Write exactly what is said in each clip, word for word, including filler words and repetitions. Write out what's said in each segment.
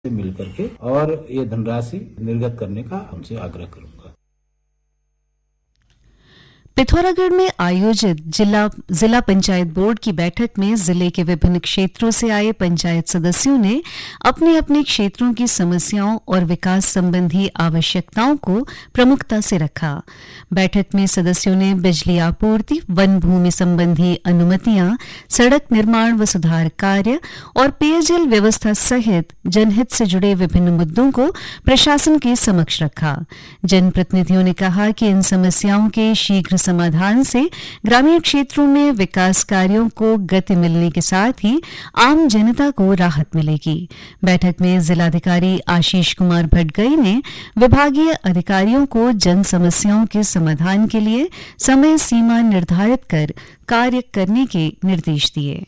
से मिल करके और ये धनराशि निर्गत करने का हमसे आग्रह करूंगा। पिथौरागढ़ में आयोजित जिला जिला पंचायत बोर्ड की बैठक में जिले के विभिन्न क्षेत्रों से आए पंचायत सदस्यों ने अपने अपने क्षेत्रों की समस्याओं और विकास संबंधी आवश्यकताओं को प्रमुखता से रखा। बैठक में सदस्यों ने बिजली आपूर्ति, वन भूमि संबंधी अनुमतियां, सड़क निर्माण व सुधार कार्य और पेयजल व्यवस्था सहित जनहित से जुड़े विभिन्न मुद्दों को प्रशासन के समक्ष रखा। जनप्रतिनिधियों ने कहा कि इन समस्याओं के शीघ्र समाधान से ग्रामीण क्षेत्रों में विकास कार्यों को गति मिलने के साथ ही आम जनता को राहत मिलेगी। बैठक में जिलाधिकारी आशीष कुमार भटगई ने विभागीय अधिकारियों को जन समस्याओं के समाधान के लिए समय सीमा निर्धारित कर कार्य करने के निर्देश दिए।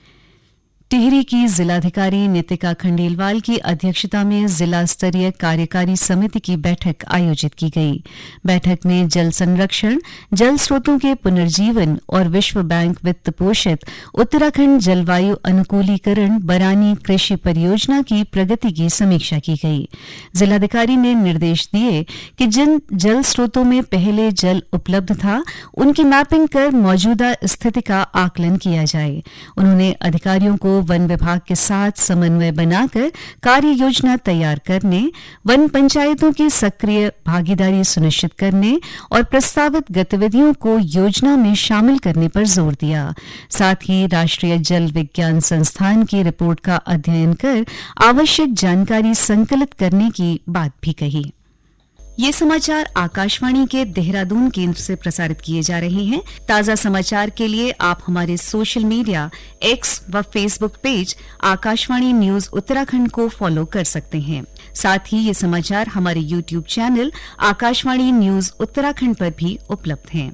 टिहरी की जिलाधिकारी नितिका खंडेलवाल की अध्यक्षता में जिला स्तरीय कार्यकारी समिति की बैठक आयोजित की गई। बैठक में जल संरक्षण, जल स्रोतों के पुनर्जीवन और विश्व बैंक वित्त पोषित उत्तराखंड जलवायु अनुकूलीकरण बरानी कृषि परियोजना की प्रगति की समीक्षा की गई। जिलाधिकारी ने निर्देश दिए कि जिन जल स्रोतों में पहले जल उपलब्ध था, उनकी मैपिंग कर मौजूदा स्थिति का आकलन किया जाए। उन्होंने अधिकारियों को वन विभाग के साथ समन्वय बनाकर कार्य योजना तैयार करने, वन पंचायतों की सक्रिय भागीदारी सुनिश्चित करने और प्रस्तावित गतिविधियों को योजना में शामिल करने पर जोर दिया। साथ ही राष्ट्रीय जल विज्ञान संस्थान की रिपोर्ट का अध्ययन कर आवश्यक जानकारी संकलित करने की बात भी कही। ये समाचार आकाशवाणी के देहरादून केंद्र से प्रसारित किए जा रहे हैं। ताजा समाचार के लिए आप हमारे सोशल मीडिया एक्स व Facebook page Akashvani news Uttarakhand को फॉलो कर सकते हैं। साथ ही ये समाचार हमारे YouTube channel Akashvani news Uttarakhand पर भी उपलब्ध हैं।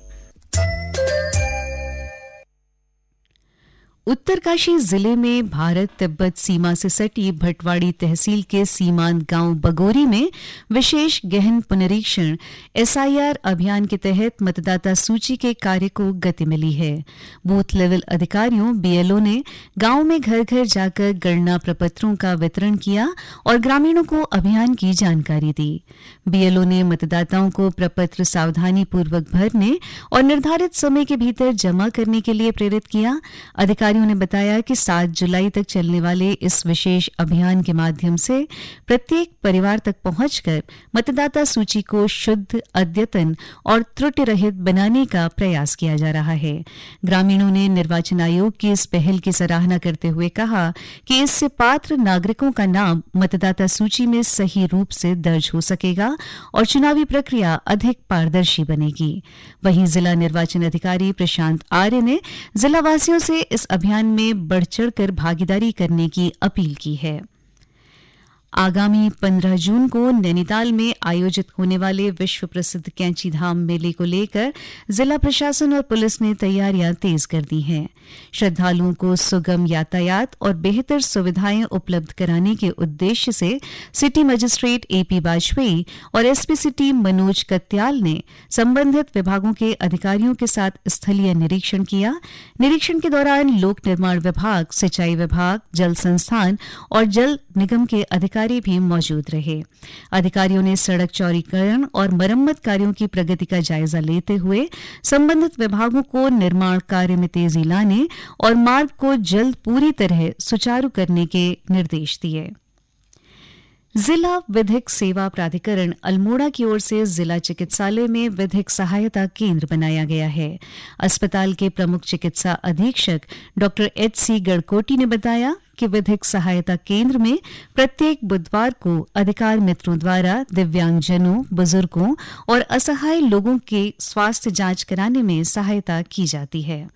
उत्तरकाशी जिले में भारत तिब्बत सीमा से सटी भटवाड़ी तहसील के सीमांत गांव बगोरी में विशेष गहन पुनरीक्षण एसआईआर अभियान के तहत मतदाता सूची के कार्य को गति मिली है। बूथ लेवल अधिकारियों बीएलओ ने गांव में घर घर जाकर गणना प्रपत्रों का वितरण किया और ग्रामीणों को अभियान की जानकारी दी। बीएलओ ने मतदाताओं को प्रपत्र सावधानी पूर्वक भरने और निर्धारित समय के भीतर जमा करने के लिए प्रेरित किया। अधिकारी ने बताया कि सात जुलाई तक चलने वाले इस विशेष अभियान के माध्यम से प्रत्येक परिवार तक पहुंचकर मतदाता सूची को शुद्ध, अद्यतन और त्रुटि रहित बनाने का प्रयास किया जा रहा है। ग्रामीणों ने निर्वाचन आयोग की इस पहल की सराहना करते हुए कहा कि इससे पात्र नागरिकों का नाम मतदाता सूची में सही रूप से दर्ज हो सकेगा और चुनावी प्रक्रिया अधिक पारदर्शी बनेगी। वहीं जिला निर्वाचन अधिकारी प्रशांत आर्य ने जिलावासियों से इस अभियान में बढ़ चढ़कर भागीदारी करने की अपील की है। आगामी पंद्रह जून को नैनीताल में आयोजित होने वाले विश्व प्रसिद्ध कैंची धाम मेले को लेकर जिला प्रशासन और पुलिस ने तैयारियां तेज कर दी हैं। श्रद्धालुओं को सुगम यातायात और बेहतर सुविधाएं उपलब्ध कराने के उद्देश्य से सिटी मजिस्ट्रेट एपी वाजपेयी और एसपी सिटी मनोज कत्याल ने संबंधित विभागों के अधिकारियों के साथ स्थलीय निरीक्षण किया। निरीक्षण के दौरान लोक निर्माण विभाग, सिंचाई विभाग, जल संस्थान और जल निगम के अधिकारी भी मौजूद रहे। अधिकारियों ने सड़क चौड़ीकरण और मरम्मत कार्यों की प्रगति का जायजा लेते हुए संबंधित विभागों को निर्माण कार्य में तेजी लाने और मार्ग को जल्द पूरी तरह सुचारू करने के निर्देश दिए। जिला विधिक सेवा प्राधिकरण अल्मोड़ा की ओर से जिला चिकित्सालय में विधिक सहायता केंद्र बनाया गया है। अस्पताल के प्रमुख चिकित्सा अधीक्षक डॉ एच सी गड़कोटी ने बताया कि विधिक सहायता केंद्र में प्रत्येक बुधवार को अधिकार मित्रों द्वारा दिव्यांगजनों, बुजुर्गों और असहाय लोगों के स्वास्थ्य जांच कराने में सहायता की जाती है।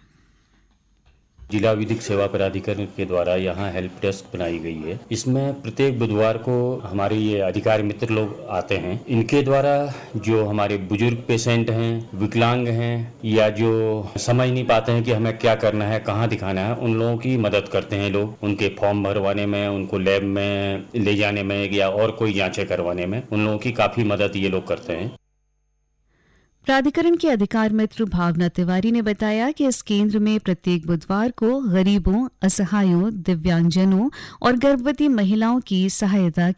जिला विधिक सेवा प्राधिकरण के द्वारा यहाँ हेल्प डेस्क बनाई गई है। इसमें प्रत्येक बुधवार को हमारे ये अधिकारी मित्र लोग आते हैं। इनके द्वारा जो हमारे बुजुर्ग पेशेंट हैं, विकलांग हैं या जो समझ नहीं पाते हैं कि हमें क्या करना है, कहाँ दिखाना है, उन लोगों की मदद करते हैं लोग। उनके फॉर्म भरवाने में, उनको लैब में ले जाने में या और कोई जाँचें करवाने में उन लोगों की काफ़ी मदद ये लोग करते हैं। प्राधिकरण के अधिकार मित्र भावना तिवारी ने बताया कि इस केंद्र में प्रत्येक बुधवार को गरीबों, असहायों, दिव्यांगजनों और गर्भवती महिलाओं की सहायता